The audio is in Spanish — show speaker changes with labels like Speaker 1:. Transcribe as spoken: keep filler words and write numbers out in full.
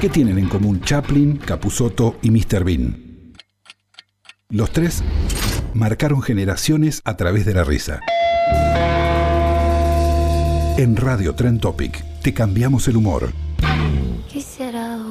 Speaker 1: ¿Qué tienen en común Chaplin, Capusotto y míster Bean? Los tres marcaron generaciones a través de la risa. En Radio Trend Topic te cambiamos el humor.
Speaker 2: Quisiera